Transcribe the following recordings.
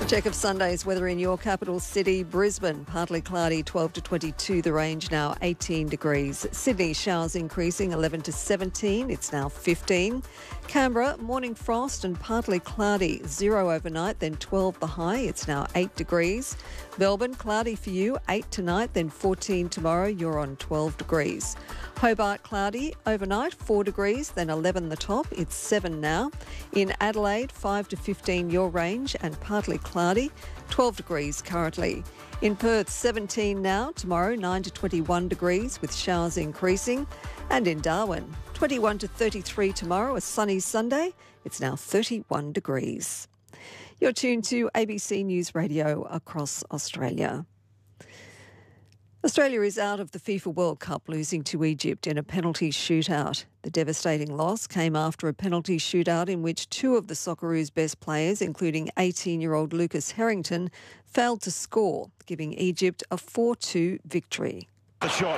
A check of Sunday's weather in your capital city, Brisbane. Partly cloudy, 12 to 22. The range now 18 degrees. Sydney, showers increasing, 11 to 17. It's now 15. Canberra, morning frost and partly cloudy. 0 overnight, then 12 the high. It's now 8 degrees. Melbourne, cloudy for you, 8 tonight, then 14 tomorrow. You're on 12 degrees. Hobart, cloudy overnight, 4 degrees, then 11 the top. It's 7 now. In Adelaide, 5 to 15 your range and partly cloudy, 12 degrees currently. In Perth, 17 now. Tomorrow, 9 to 21 degrees with showers increasing. And in Darwin, 21 to 33 tomorrow, a sunny Sunday. It's now 31 degrees. You're tuned to ABC News Radio across Australia. Australia is out of the FIFA World Cup, losing to Egypt in a penalty shootout. The devastating loss came after a penalty shootout in which two of the Socceroos' best players, including 18-year-old Lucas Harrington, failed to score, giving Egypt a 4-2 victory. The shot.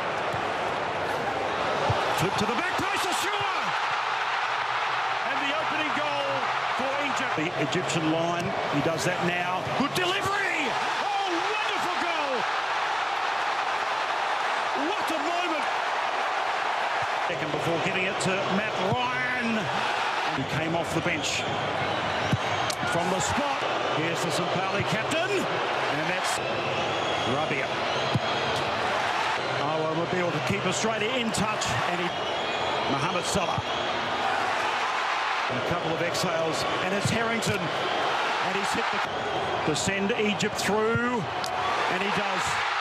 Flip to the back post, Ashura! And the opening goal for Egypt. The Egyptian line, he does that now. Good delivery! What a moment! Second before giving it to Matt Ryan. He came off the bench from the spot. Here's the St. Pauli captain, and that's Rabia. Oh, will be able to keep Australia in touch, and Mohamed Salah. And a couple of exhales, and it's Harrington, and he's hit to send Egypt through, and he does.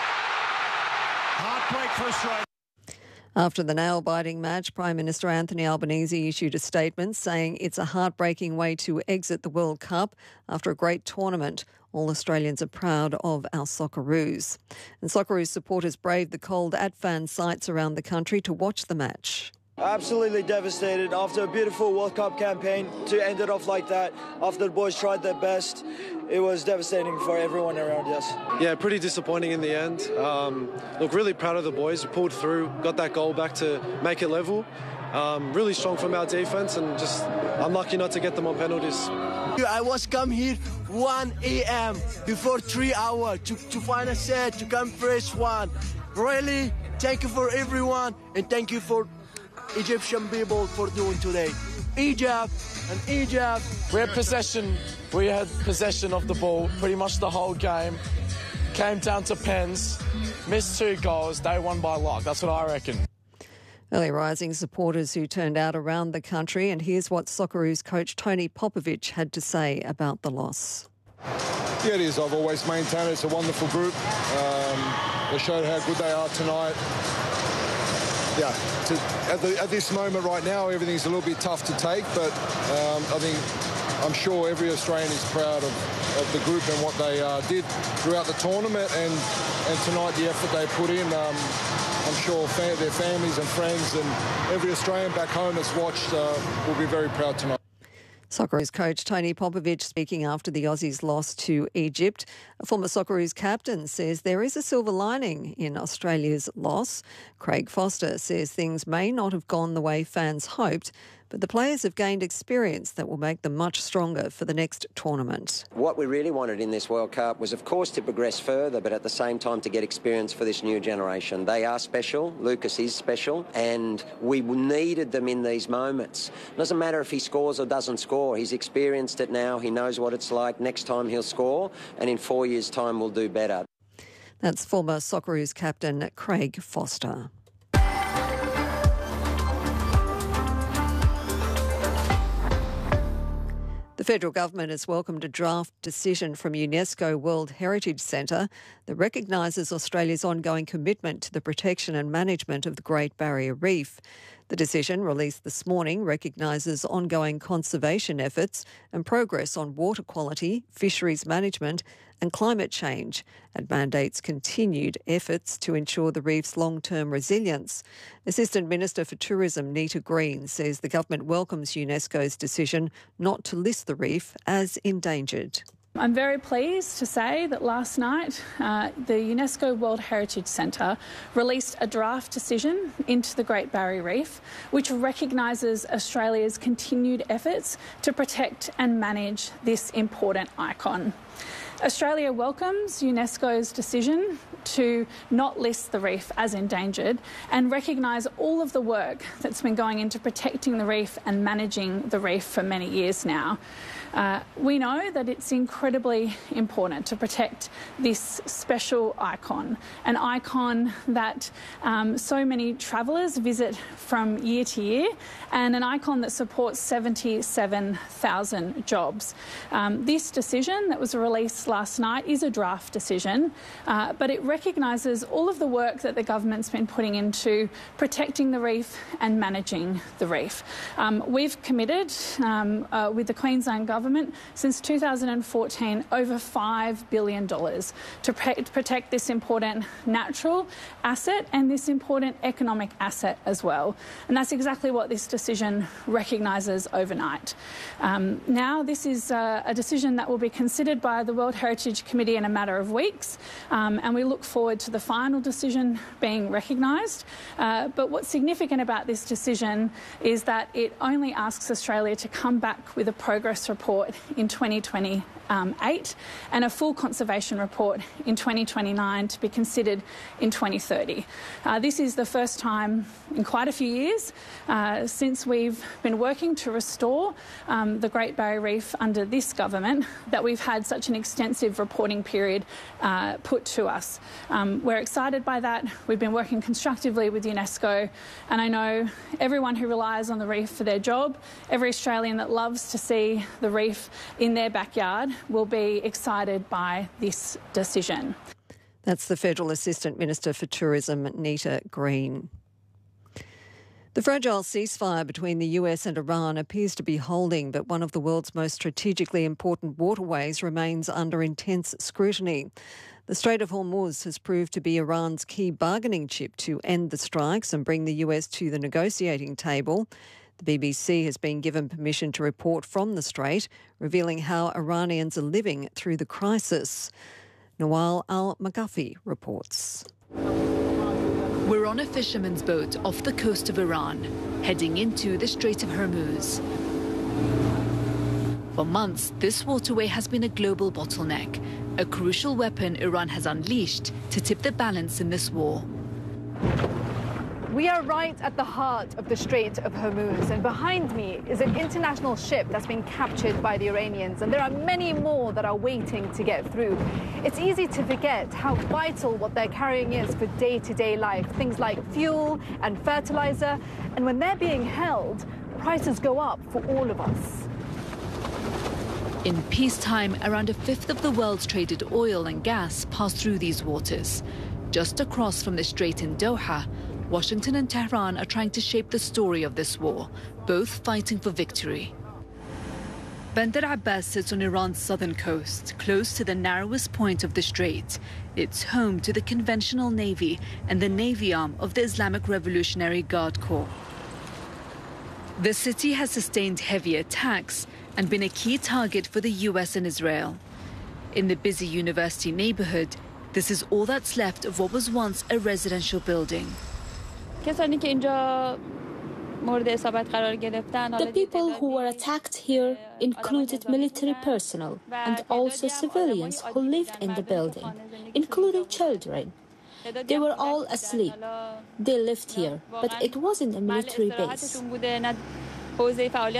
Heartbreak for Australia. After the nail-biting match, Prime Minister Anthony Albanese issued a statement saying it's a heartbreaking way to exit the World Cup after a great tournament. All Australians are proud of our Socceroos. And Socceroos supporters braved the cold at fan sites around the country to watch the match. Absolutely devastated after a beautiful World Cup campaign to end it off like that. After the boys tried their best, it was devastating for everyone around us. Yeah, pretty disappointing in the end. Look, really proud of the boys who pulled through, got that goal back to make it level. Really strong from our defence and just unlucky not to get them on penalties. I was come here 1 a.m. before 3 hours to find a set, to come fresh one. Really, thank you for everyone and thank you for Egyptian people for doing today. Egypt. We had possession of the ball pretty much the whole game. Came down to pens, missed 2 goals. They won by luck. That's what I reckon. Early rising supporters who turned out around the country, and here's what Socceroos coach Tony Popovic had to say about the loss. Yeah, it is. I've always maintained it's a wonderful group. They showed how good they are tonight. Yeah, at this moment right now, everything's a little bit tough to take, but I'm sure every Australian is proud of the group and what they did throughout the tournament and tonight, the effort they put in. I'm sure their families and friends and every Australian back home that's watched will be very proud tonight. Socceroos coach Tony Popovic speaking after the Aussies lost to Egypt. A former Socceroos captain says there is a silver lining in Australia's loss. Craig Foster says things may not have gone the way fans hoped, but the players have gained experience that will make them much stronger for the next tournament. What we really wanted in this World Cup was, of course, to progress further, but at the same time to get experience for this new generation. They are special. Lucas is special, and we needed them in these moments. It doesn't matter if he scores or doesn't score. He's experienced it now. He knows what it's like. Next time he'll score, and in 4 years' time we'll do better. That's former Socceroos captain Craig Foster. The federal government has welcomed a draft decision from UNESCO World Heritage Centre that recognises Australia's ongoing commitment to the protection and management of the Great Barrier Reef. The decision, released this morning, recognises ongoing conservation efforts and progress on water quality, fisheries management and climate change, and mandates continued efforts to ensure the reef's long-term resilience. Assistant Minister for Tourism Nita Green says the government welcomes UNESCO's decision not to list the reef as endangered. I'm very pleased to say that last night the UNESCO World Heritage Centre released a draft decision into the Great Barrier Reef which recognises Australia's continued efforts to protect and manage this important icon. Australia welcomes UNESCO's decision to not list the reef as endangered and recognise all of the work that's been going into protecting the reef and managing the reef for many years now. We know that it's incredibly important to protect this special icon, an icon that so many travellers visit from year to year, and an icon that supports 77,000 jobs. This decision that was released last night is a draft decision, but it recognises all of the work that the government's been putting into protecting the reef and managing the reef. We've committed with the Queensland Government since 2014 over $5 billion to protect this important natural asset and this important economic asset as well. And that's exactly what this decision recognises overnight. Now this is a decision that will be considered by the World Heritage Committee in a matter of weeks, and we look forward to the final decision being recognised. But what's significant about this decision is that it only asks Australia to come back with a progress report in 2028 and a full conservation report in 2029 to be considered in 2030. This is the first time in quite a few years since we've been working to restore the Great Barrier Reef under this government that we've had such an extensive reporting period put to us. We're excited by that. We've been working constructively with UNESCO, and I know everyone who relies on the reef for their job, every Australian that loves to see the reef in their backyard will be excited by this decision. That's the Federal Assistant Minister for Tourism, Nita Green. The fragile ceasefire between the US and Iran appears to be holding, but one of the world's most strategically important waterways remains under intense scrutiny. The Strait of Hormuz has proved to be Iran's key bargaining chip to end the strikes and bring the US to the negotiating table. The BBC has been given permission to report from the Strait, revealing how Iranians are living through the crisis. Nawal Al-Maghafi reports. We're on a fisherman's boat off the coast of Iran, heading into the Strait of Hormuz. For months, this waterway has been a global bottleneck, a crucial weapon Iran has unleashed to tip the balance in this war. We are right at the heart of the Strait of Hormuz, and behind me is an international ship that's been captured by the Iranians, and there are many more that are waiting to get through. It's easy to forget how vital what they're carrying is for day-to-day life, things like fuel and fertilizer, and when they're being held, prices go up for all of us. In peacetime, around a fifth of the world's traded oil and gas pass through these waters. Just across from the strait in Doha, Washington and Tehran are trying to shape the story of this war, both fighting for victory. Bandar Abbas sits on Iran's southern coast, close to the narrowest point of the strait. It's home to the conventional navy and the navy arm of the Islamic Revolutionary Guard Corps. The city has sustained heavy attacks and been a key target for the US and Israel. In the busy university neighborhood, this is all that's left of what was once a residential building. The people who were attacked here included military personnel and also civilians who lived in the building, including children. They were all asleep. They lived here, but it wasn't a military base. With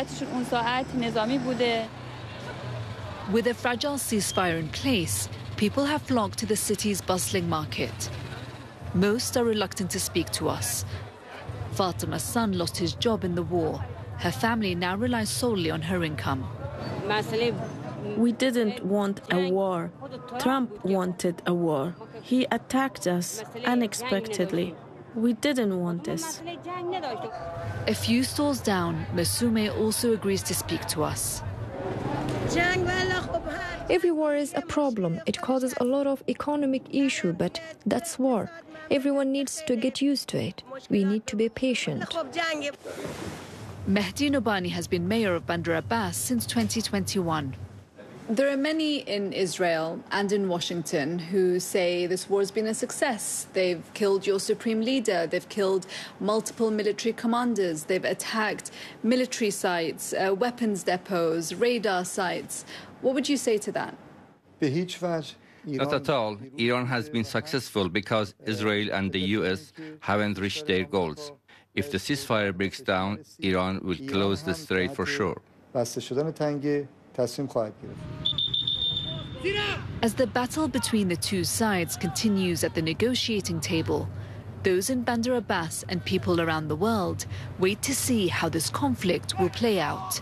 a fragile ceasefire in place, people have flocked to the city's bustling market. Most are reluctant to speak to us. Fatima's son lost his job in the war. Her family now relies solely on her income. We didn't want a war. Trump wanted a war. He attacked us unexpectedly. We didn't want this. A few stores down, Masume also agrees to speak to us. Every war is a problem. It causes a lot of economic issue, but that's war. Everyone needs to get used to it. We need to be patient. Mehdi Nobani has been mayor of Bandar Abbas since 2021. There are many in Israel and in Washington who say this war has been a success. They've killed your supreme leader. They've killed multiple military commanders. They've attacked military sites, weapons depots, radar sites. What would you say to that? Not at all. Iran has been successful because Israel and the US haven't reached their goals. If the ceasefire breaks down, Iran will close the strait for sure. As the battle between the two sides continues at the negotiating table, those in Bandar Abbas and people around the world wait to see how this conflict will play out.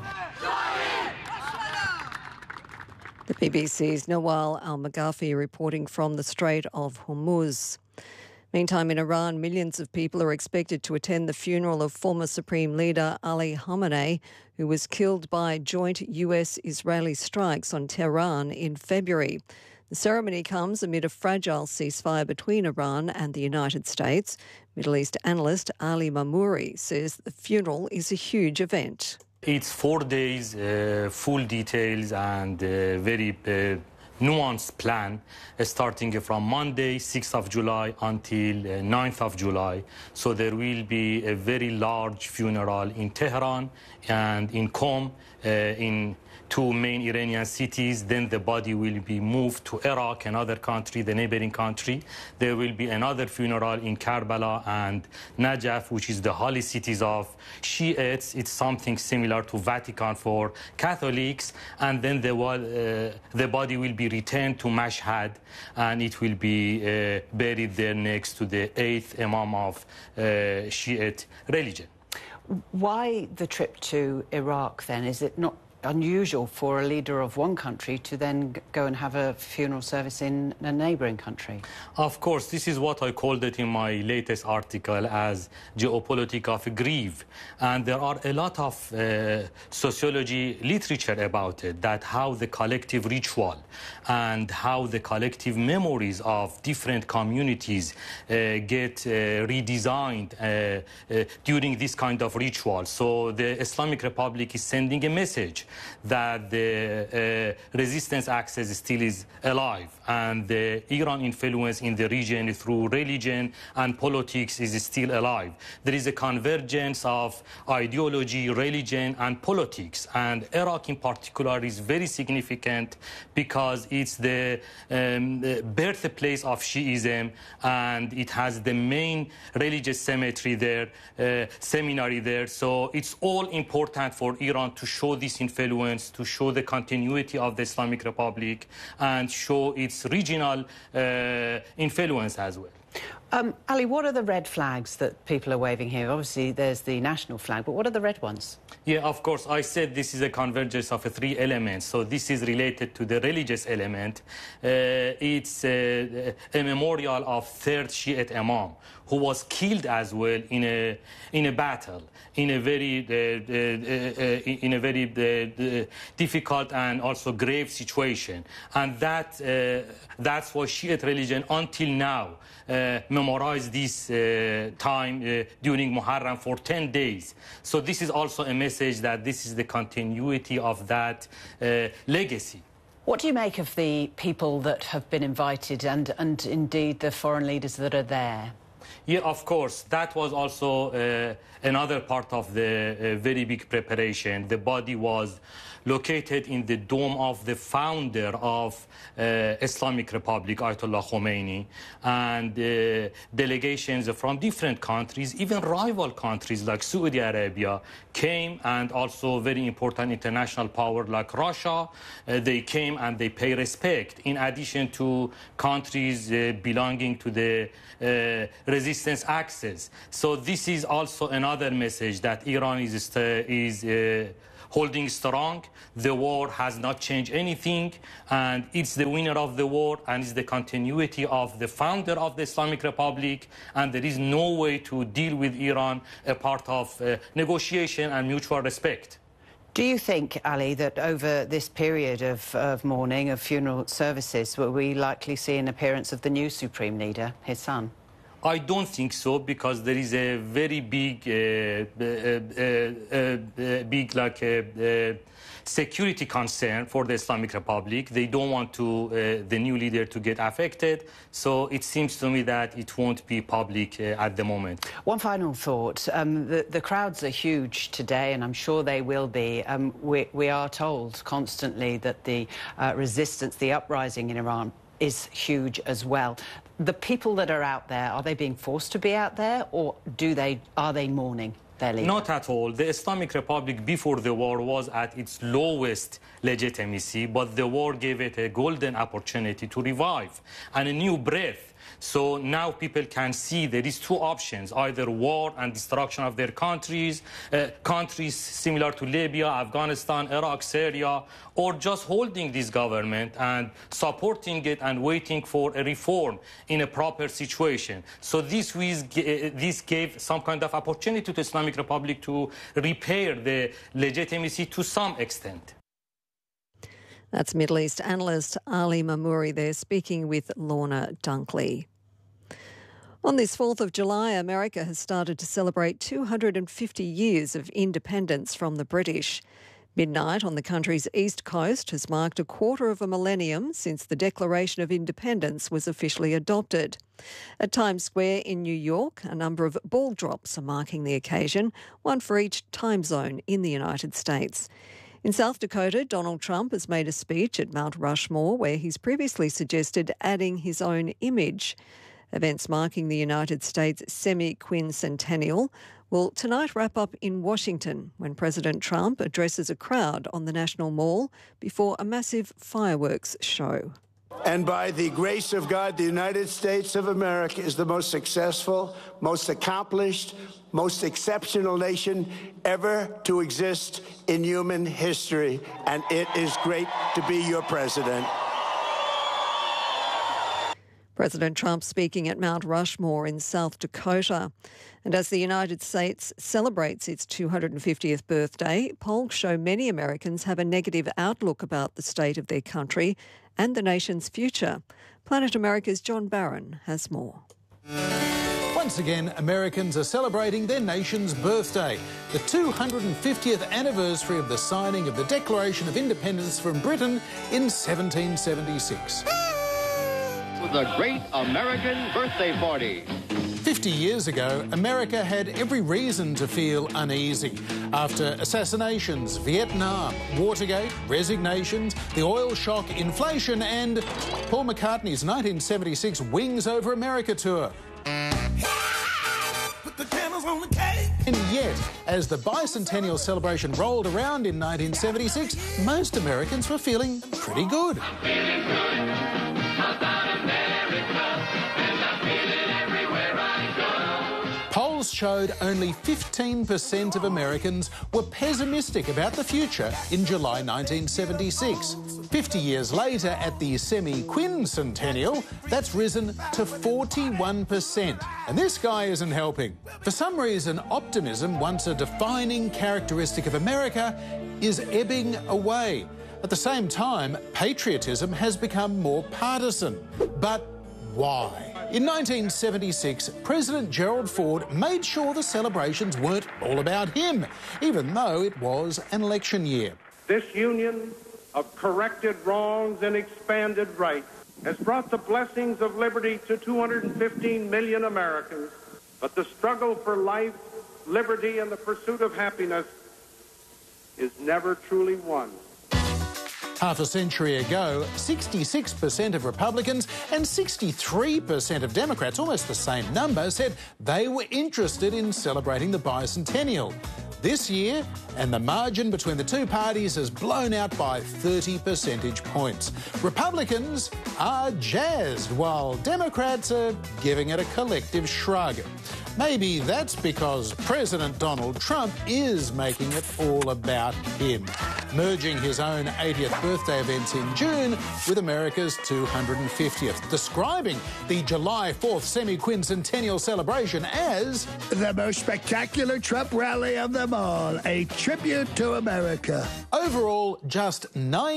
The BBC's Nawal Al-Maghafi reporting from the Strait of Hormuz. Meantime, in Iran, millions of people are expected to attend the funeral of former Supreme Leader Ali Khamenei, who was killed by joint US-Israeli strikes on Tehran in February. The ceremony comes amid a fragile ceasefire between Iran and the United States. Middle East analyst Ali Mamouri says the funeral is a huge event. It's 4 days, full details and very nuanced plan, starting from Monday, 6th of July until 9th of July. So there will be a very large funeral in Tehran and in Qom, in two main Iranian cities. Then the body will be moved to Iraq, another country, the neighboring country. There will be another funeral in Karbala and Najaf, which is the holy cities of Shiites. It's something similar to Vatican for Catholics. And then the body will be returned to Mashhad, and it will be buried there next to the 8th Imam of Shiite religion. Why the trip to Iraq, then? Is it not unusual for a leader of one country to then go and have a funeral service in a neighbouring country? Of course, this is what I called it in my latest article as geopolitics of grief. And there are a lot of sociology literature about it, that how the collective ritual and how the collective memories of different communities get redesigned during this kind of ritual. So the Islamic Republic is sending a message that the resistance axis still is alive, and the Iran influence in the region through religion and politics is still alive. There is a convergence of ideology, religion and politics, and Iraq in particular is very significant because it's the birthplace of Shiism, and it has the main religious cemetery there, seminary there. So it's all important for Iran to show this influence, to show the continuity of the Islamic Republic and show its regional influence as well. Ali, what are the red flags that people are waving here? Obviously, there's the national flag, but what are the red ones? Yeah, of course. I said this is a convergence of three elements. So this is related to the religious element. It's a memorial of third Shiite Imam, who was killed as well in a battle, in a very difficult and also grave situation. And that's why Shiite religion until now memorize this time during Muharram for 10 days. So this is also a message that this is the continuity of that legacy. What do you make of the people that have been invited and indeed the foreign leaders that are there? Yeah, of course. That was also another part of the very big preparation. The body was located in the dome of the founder of Islamic Republic, Ayatollah Khomeini, and delegations from different countries, even rival countries like Saudi Arabia, came, and also very important international power like Russia. They came and they pay respect, in addition to countries belonging to the resistance axis. So this is also another message that Iran is holding strong. The war has not changed anything, and it's the winner of the war, and it's the continuity of the founder of the Islamic Republic, and there is no way to deal with Iran apart of negotiation and mutual respect. Do you think, Ali, that over this period of mourning, of funeral services, will we likely see an appearance of the new Supreme Leader, his son? I don't think so, because there is a very big, security concern for the Islamic Republic. They don't want the new leader to get affected. So it seems to me that it won't be public at the moment. One final thought. The crowds are huge today, and I'm sure they will be. We are told constantly that the resistance, the uprising in Iran is huge as well. The people that are out there, are they being forced to be out there, or are they mourning their leader? Not at all. The Islamic Republic before the war was at its lowest legitimacy, but the war gave it a golden opportunity to revive and a new breath. So now people can see there is two options, either war and destruction of their countries, countries similar to Libya, Afghanistan, Iraq, Syria, or just holding this government and supporting it and waiting for a reform in a proper situation. So this gave some kind of opportunity to the Islamic Republic to repair the legitimacy to some extent. That's Middle East analyst Ali Mamouri there, speaking with Lorna Dunkley. On this 4th of July, America has started to celebrate 250 years of independence from the British. Midnight on the country's east coast has marked a quarter of a millennium since the Declaration of Independence was officially adopted. At Times Square in New York, a number of ball drops are marking the occasion, one for each time zone in the United States. In South Dakota, Donald Trump has made a speech at Mount Rushmore where he's previously suggested adding his own image. Events marking the United States semi-quincentennial will tonight wrap up in Washington when President Trump addresses a crowd on the National Mall before a massive fireworks show. And by the grace of God, the United States of America is the most successful, most accomplished, most exceptional nation ever to exist in human history. And it is great to be your president. President Trump speaking at Mount Rushmore in South Dakota. And as the United States celebrates its 250th birthday, polls show many Americans have a negative outlook about the state of their country and the nation's future. Planet America's John Barron has more. Once again, Americans are celebrating their nation's birthday, the 250th anniversary of the signing of the Declaration of Independence from Britain in 1776. The Great American Birthday Party. 50 years ago, America had every reason to feel uneasy. After assassinations, Vietnam, Watergate, resignations, the oil shock, inflation and Paul McCartney's 1976 Wings Over America tour. And yet, as the bicentennial celebration rolled around in 1976, most Americans were feeling pretty good. Polls showed only 15% of Americans were pessimistic about the future in July 1976. 50 years later, at the semi-quincentennial, that's risen to 41%. And this guy isn't helping. For some reason, optimism, once a defining characteristic of America, is ebbing away. At the same time, patriotism has become more partisan. But why? In 1976, President Gerald Ford made sure the celebrations weren't all about him, even though it was an election year. This union of corrected wrongs and expanded rights has brought the blessings of liberty to 215 million Americans, but the struggle for life, liberty, and the pursuit of happiness is never truly won. Half a century ago, 66% of Republicans and 63% of Democrats, almost the same number, said they were interested in celebrating the bicentennial. This year, and the margin between the two parties has blown out by 30 percentage points. Republicans are jazzed, while Democrats are giving it a collective shrug. Maybe that's because President Donald Trump is making it all about him, merging his own 80th birthday events in June with America's 250th, describing the July 4th semi-quincentennial celebration as the most spectacular Trump rally of them Mall, a tribute to America. Overall, just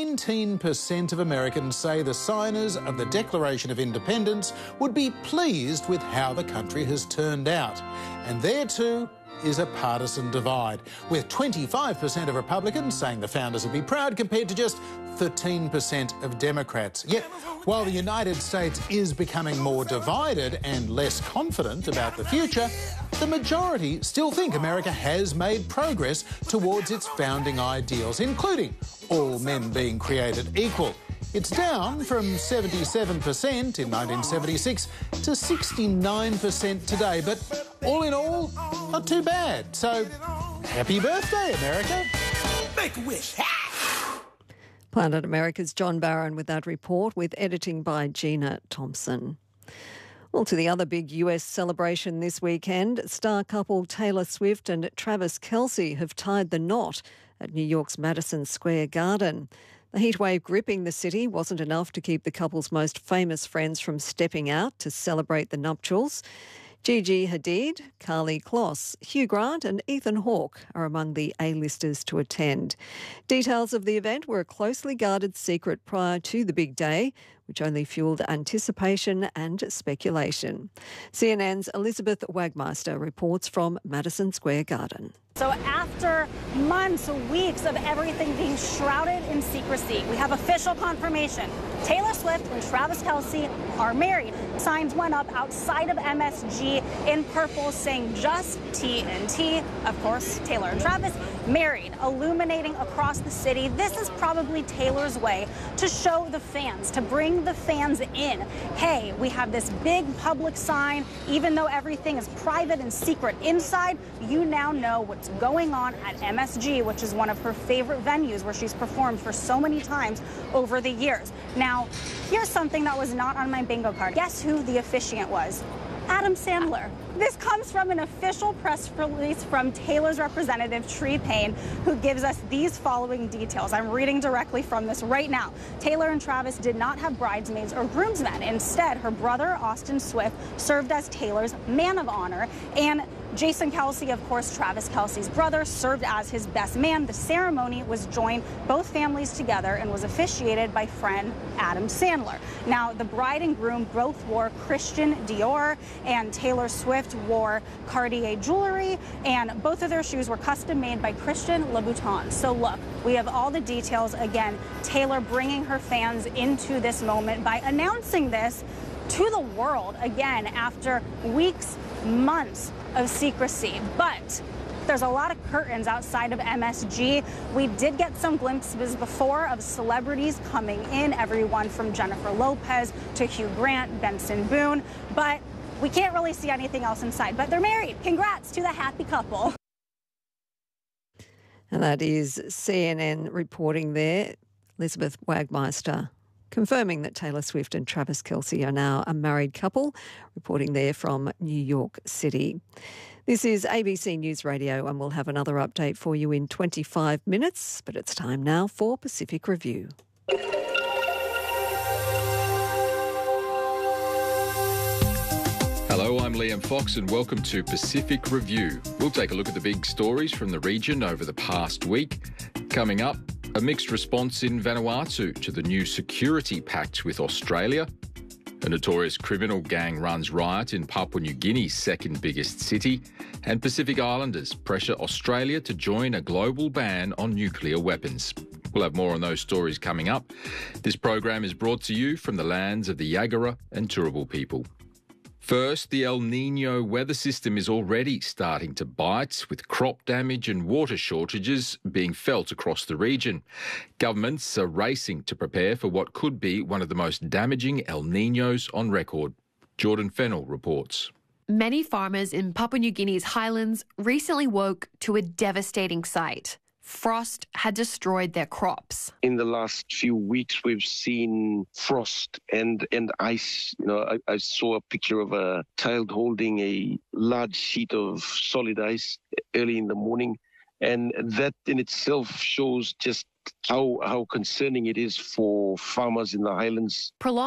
19% of Americans say the signers of the Declaration of Independence would be pleased with how the country has turned out. And there too is a partisan divide, with 25% of Republicans saying the founders would be proud compared to just 13% of Democrats. Yet, while the United States is becoming more divided and less confident about the future, the majority still think America has made progress towards its founding ideals, including all men being created equal. It's down from 77% in 1976 to 69% today, but all in all, not too bad. So, happy birthday, America. Make a wish. Planet America's John Barron with that report, with editing by Gina Thompson. Well, to the other big US celebration this weekend, star couple Taylor Swift and Travis Kelce have tied the knot at New York's Madison Square Garden. The heatwave gripping the city wasn't enough to keep the couple's most famous friends from stepping out to celebrate the nuptials. Gigi Hadid, Karlie Kloss, Hugh Grant and Ethan Hawke are among the A-listers to attend. Details of the event were a closely guarded secret prior to the big day, which only fuelled anticipation and speculation. CNN's Elizabeth Wagmeister reports from Madison Square Garden. So after months, weeks of everything being shrouded in secrecy, we have official confirmation. Taylor Swift and Travis Kelce are married. Signs went up outside of MSG in purple saying just TNT. Of course, Taylor and Travis married, illuminating across the city. This is probably Taylor's way to show the fans, to bring the fans in. Hey, we have this big public sign. Even though everything is private and secret inside, you now know what's going on at MSG, which is one of her favorite venues where she's performed for so many times over the years. Now, here's something that was not on my bingo card. Guess who the officiant was? Adam Sandler. This comes from an official press release from Taylor's representative, Tree Payne, who gives us these following details. I'm reading directly from this right now. Taylor and Travis did not have bridesmaids or groomsmen. Instead, her brother, Austin Swift, served as Taylor's man of honor, and Jason Kelce, of course, Travis Kelce's brother, served as his best man. The ceremony was joined both families together and was officiated by friend Adam Sandler. Now, the bride and groom both wore Christian Dior, and Taylor Swift wore Cartier jewelry, and both of their shoes were custom made by Christian Louboutin. So look, we have all the details. Again, Taylor bringing her fans into this moment by announcing this to the world again after weeks, months of secrecy. But there's a lot of curtains outside of MSG. We did get some glimpses before of celebrities coming in, everyone from Jennifer Lopez to Hugh Grant, Benson Boone, but we can't really see anything else inside. But they're married. Congrats to the happy couple. And that is CNN reporting there. Elizabeth Wagmeister confirming that Taylor Swift and Travis Kelce are now a married couple, reporting there from New York City. This is ABC News Radio, and we'll have another update for you in 25 minutes, but it's time now for Pacific Review. Hello, I'm Liam Fox and welcome to Pacific Review. We'll take a look at the big stories from the region over the past week. Coming up, a mixed response in Vanuatu to the new security pact with Australia. A notorious criminal gang runs riot in Papua New Guinea's second biggest city. And Pacific Islanders pressure Australia to join a global ban on nuclear weapons. We'll have more on those stories coming up. This program is brought to you from the lands of the Yagara and Turrbal people. First, the El Niño weather system is already starting to bite, with crop damage and water shortages being felt across the region. Governments are racing to prepare for what could be one of the most damaging El Niños on record. Jordan Fennell reports. Many farmers in Papua New Guinea's highlands recently woke to a devastating sight. Frost had destroyed their crops. In the last few weeks, we've seen frost and ice. You know, I saw a picture of a child holding a large sheet of solid ice early in the morning. And that in itself shows just how concerning it is for farmers in the highlands. Prolonged